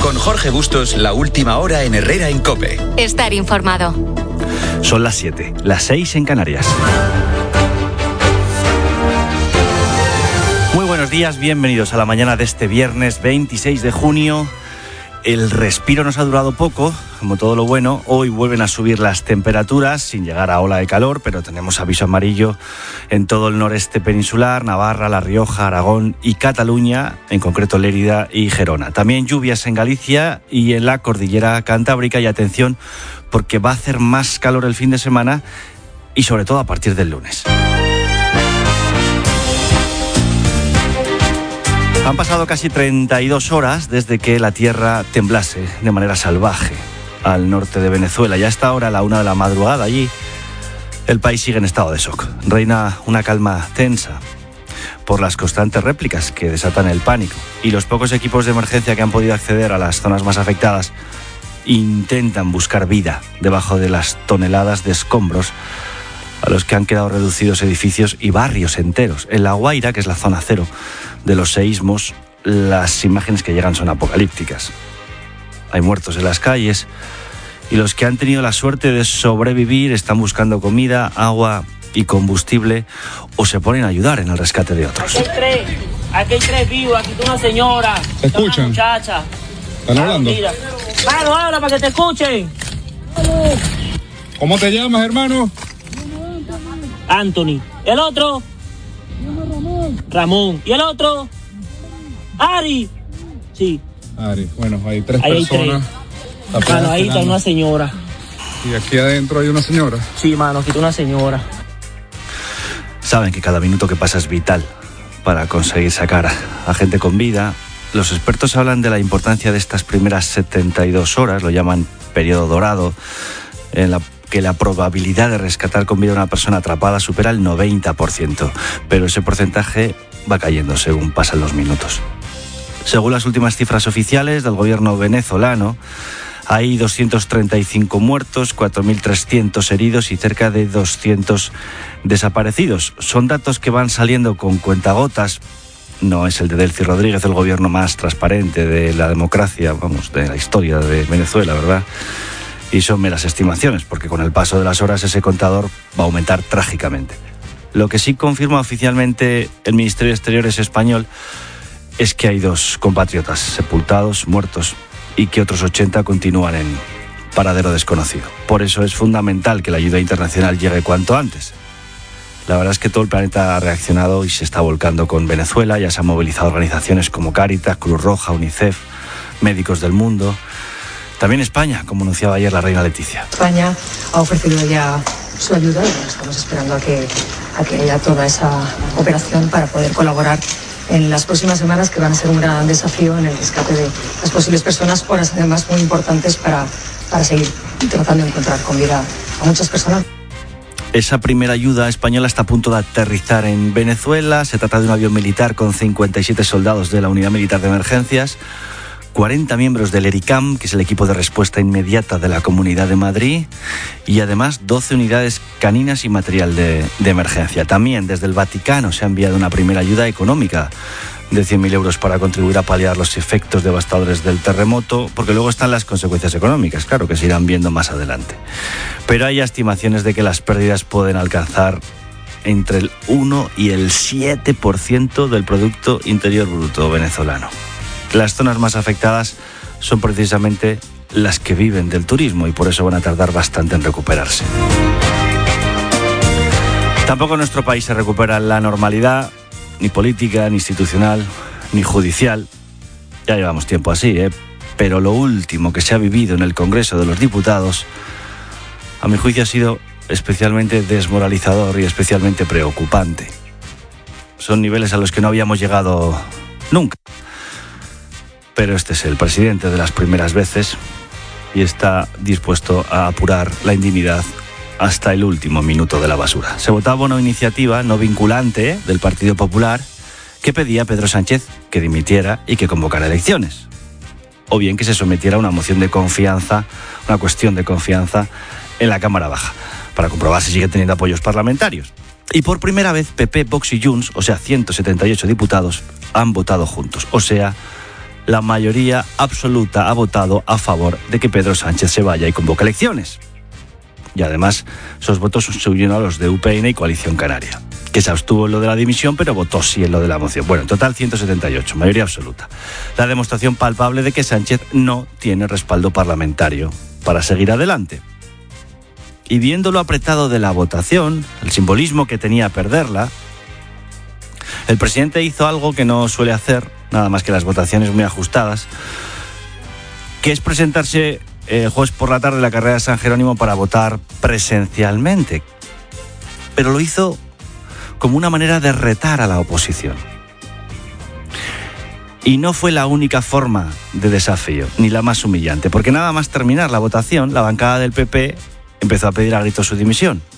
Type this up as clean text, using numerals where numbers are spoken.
Con Jorge Bustos, la última hora en Herrera en COPE. Estar informado. Son las 7, las 6 en Canarias. Muy buenos días, bienvenidos a la mañana de este viernes 26 de junio. El respiro nos ha durado poco, como todo lo bueno. Hoy vuelven a subir las temperaturas sin llegar a ola de calor, pero tenemos aviso amarillo en todo el noreste peninsular, Navarra, La Rioja, Aragón y Cataluña, en concreto Lérida y Gerona. También lluvias en Galicia y en la cordillera cantábrica, y atención porque va a hacer más calor el fin de semana y sobre todo a partir del lunes. Han pasado casi 32 horas desde que la tierra temblase de manera salvaje al norte de Venezuela. Y a esta hora, a la 1 de la madrugada, allí el país sigue en estado de shock. Reina una calma tensa por las constantes réplicas que desatan el pánico. Y los pocos equipos de emergencia que han podido acceder a las zonas más afectadas intentan buscar vida debajo de las toneladas de escombros a los que han quedado reducidos edificios y barrios enteros. En La Guaira, que es la zona cero de los seísmos, las imágenes que llegan son apocalípticas. Hay muertos en las calles y los que han tenido la suerte de sobrevivir están buscando comida, agua y combustible, o se ponen a ayudar en el rescate de otros. Aquí hay tres vivos, aquí está una señora. ¿Te escuchan? Una muchacha. ¿Están hablando? Mano, habla para que te escuchen. ¿Cómo te llamas, hermano? Anthony. ¿El otro? Ramón. ¿Y el otro? Ari. Sí. Ari, bueno, hay tres Ahí hay personas. Mano, ahí está una señora. Y aquí adentro hay una señora. Sí, mano, aquí está una señora. Saben que cada minuto que pasa es vital para conseguir sacar a gente con vida. Los expertos hablan de la importancia de estas primeras 72 horas, lo llaman periodo dorado, en la que la probabilidad de rescatar con vida a una persona atrapada supera el 90%, pero ese porcentaje va cayendo según pasan los minutos. Según las últimas cifras oficiales del gobierno venezolano, hay 235 muertos, 4.300 heridos y cerca de 200 desaparecidos. Son datos que van saliendo con cuentagotas. No es el de Delcy Rodríguez, el gobierno más transparente de la democracia, de la historia de Venezuela, ¿verdad? Y son meras estimaciones, porque con el paso de las horas ese contador va a aumentar trágicamente. Lo que sí confirma oficialmente el Ministerio de Exteriores español es que hay 2 compatriotas sepultados, muertos, y que otros 80 continúan en paradero desconocido. Por eso es fundamental que la ayuda internacional llegue cuanto antes. La verdad es que todo el planeta ha reaccionado y se está volcando con Venezuela. Ya se han movilizado organizaciones como Cáritas, Cruz Roja, UNICEF, Médicos del Mundo. También España, como anunciaba ayer la reina Leticia. España ha ofrecido ya su ayuda y estamos esperando a que haya toda esa operación para poder colaborar en las próximas semanas, que van a ser un gran desafío en el rescate de las posibles personas, horas además muy importantes para seguir tratando de encontrar con vida a muchas personas. Esa primera ayuda española está a punto de aterrizar en Venezuela. Se trata de un avión militar con 57 soldados de la Unidad Militar de Emergencias, 40 miembros del ERICAM, que es el equipo de respuesta inmediata de la Comunidad de Madrid, y además 12 unidades caninas y material de emergencia. También desde el Vaticano se ha enviado una primera ayuda económica de 100.000 euros para contribuir a paliar los efectos devastadores del terremoto, porque luego están las consecuencias económicas, claro, que se irán viendo más adelante. Pero hay estimaciones de que las pérdidas pueden alcanzar entre el 1 y el 7% del Producto Interior Bruto venezolano. Las zonas más afectadas son precisamente las que viven del turismo y por eso van a tardar bastante en recuperarse. Tampoco en nuestro país se recupera la normalidad, ni política, ni institucional, ni judicial. Ya llevamos tiempo así, pero lo último que se ha vivido en el Congreso de los Diputados, a mi juicio, ha sido especialmente desmoralizador y especialmente preocupante. Son niveles a los que no habíamos llegado nunca. Pero este es el presidente de las primeras veces y está dispuesto a apurar la indignidad hasta el último minuto de la basura. Se votaba una iniciativa no vinculante del Partido Popular que pedía a Pedro Sánchez que dimitiera y que convocara elecciones. O bien que se sometiera a una moción de confianza, una cuestión de confianza en la Cámara Baja, para comprobar si sigue teniendo apoyos parlamentarios. Y por primera vez PP, Vox y Junts, o sea 178 diputados, han votado juntos. O sea, la mayoría absoluta ha votado a favor de que Pedro Sánchez se vaya y convoque elecciones. Y además, esos votos se unieron a los de UPN y Coalición Canaria, que se abstuvo en lo de la dimisión, pero votó sí en lo de la moción. Bueno, en total 178, mayoría absoluta. La demostración palpable de que Sánchez no tiene respaldo parlamentario para seguir adelante. Y viendo lo apretado de la votación, el simbolismo que tenía perderla, el presidente hizo algo que no suele hacer, nada más que las votaciones muy ajustadas, que es presentarse el jueves por la tarde en la carrera de San Jerónimo para votar presencialmente. Pero lo hizo como una manera de retar a la oposición. Y no fue la única forma de desafío, ni la más humillante, porque nada más terminar la votación, la bancada del PP empezó a pedir a gritos su dimisión.